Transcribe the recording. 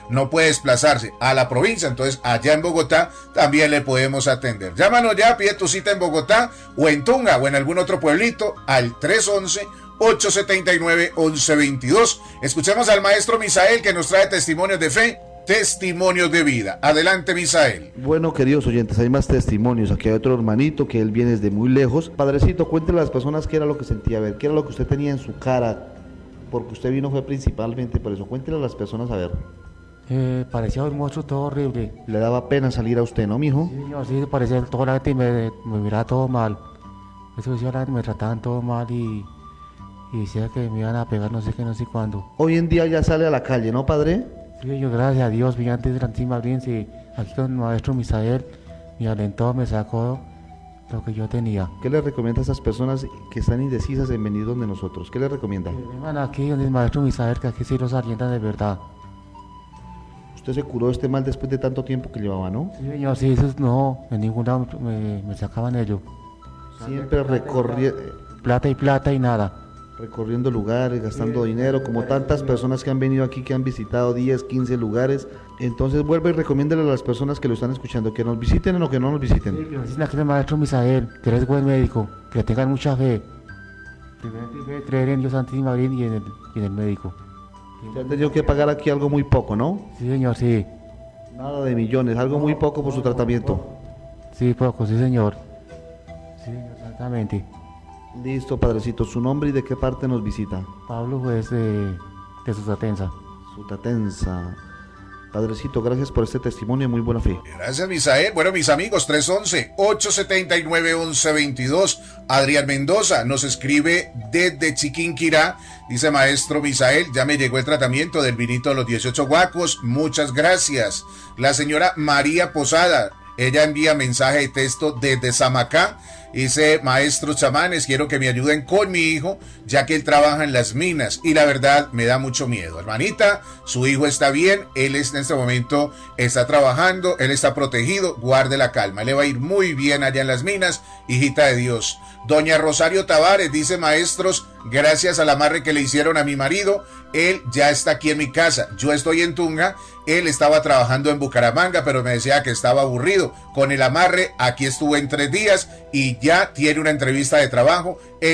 no puede desplazarse a la provincia, entonces allá en Bogotá también le podemos atender. Llámanos ya, pide tu cita en Bogotá o en Tunga o en algún otro pueblito al 311-879-1122. Escuchemos al maestro Misael que nos trae testimonios de fe, testimonios de vida. Adelante, Misael. Bueno, queridos oyentes, hay más testimonios. Aquí hay otro hermanito que él viene desde muy lejos. Padrecito, cuéntele a las personas qué era lo que sentía, a ver, qué era lo que usted tenía en su cara, porque usted vino fue principalmente por eso. Cuéntele a las personas, a ver. Parecía un monstruo todo horrible. Le daba pena salir a usted, ¿no, mijo? Sí, señor, sí, parecía toda la gente y me miraba todo mal. Eso sí, ahora me trataban todo mal y decía que me iban a pegar no sé qué, no sé cuándo. Hoy en día ya sale a la calle, ¿no, padre? Sí, yo gracias a Dios, vi antes de la antigua audiencia, aquí con el maestro Misael, me alentó, me sacó lo que yo tenía. ¿Qué le recomienda a esas personas que están indecisas en venir donde nosotros? ¿Qué le recomienda? Que vengan aquí donde el maestro Misael, que aquí sí los alientan de verdad. Usted se curó de este mal después de tanto tiempo que llevaba, ¿no? Sí, señor, sí, eso no, en ningún lado me sacaban ellos. Siempre Plata y nada. recorriendo lugares, gastando dinero, como tantas personas que han venido aquí, que han visitado 10, 15 lugares. Entonces vuelve y recomiéndale a las personas que lo están escuchando, que nos visiten o que no nos visiten. Sí, que nos visiten aquí el maestro Misael, que eres buen médico, que tengan mucha fe. Creer en Dios Santísima Virgen y en el médico. Se han tenido que pagar aquí algo muy poco, ¿no? Sí, señor, sí. Nada de millones, algo muy poco por su tratamiento. Sí, poco, sí, señor. Sí, señor, exactamente. Listo, padrecito. ¿Su nombre y de qué parte nos visita? Pablo, pues, de Susatensa. Sutatensa. Padrecito, gracias por este testimonio y muy buena fe. Gracias, Misael. Bueno, mis amigos, 311-879-1122. Adrián Mendoza nos escribe desde Chiquinquirá. Dice, maestro Misael, ya me llegó el tratamiento del vinito de los 18 guacos. Muchas gracias. La señora María Posada, ella envía mensaje de texto desde Samacá. Dice, maestros chamanes, quiero que me ayuden con mi hijo, ya que él trabaja en las minas y la verdad me da mucho miedo. Hermanita, su hijo está bien, él en este momento está trabajando, él está protegido, guarde la calma, le va a ir muy bien allá en las minas, hijita de Dios. Doña Rosario Tavares dice, maestros, gracias al amarre que le hicieron a mi marido, él ya está aquí en mi casa, yo estoy en Tunga, él estaba trabajando en Bucaramanga, pero me decía que estaba aburrido. Con el amarre, aquí estuvo en 3 días y ya tiene una entrevista de trabajo.